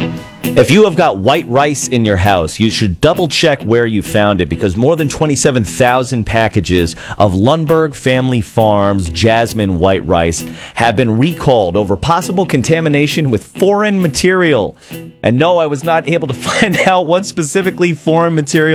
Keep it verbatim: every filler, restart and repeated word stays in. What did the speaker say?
If you have got white rice in your house, you should double check where you found it, because more than twenty-seven thousand packages of Lundberg Family Farms Jasmine white rice have been recalled over possible contamination with foreign material. And no, I was not able to find out what specifically foreign material